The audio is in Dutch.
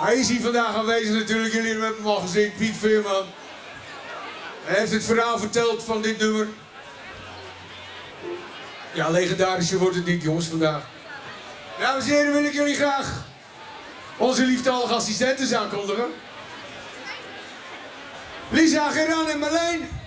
Hij is hier vandaag aanwezig natuurlijk, jullie hebben hem al gezien, Piet Veerman. Hij heeft het verhaal verteld van dit nummer. Ja, legendarischer wordt het niet, jongens, vandaag. Dames en heren, wil ik jullie graag onze lieftallige assistenten aankondigen. Lisa, Geran en Marleen.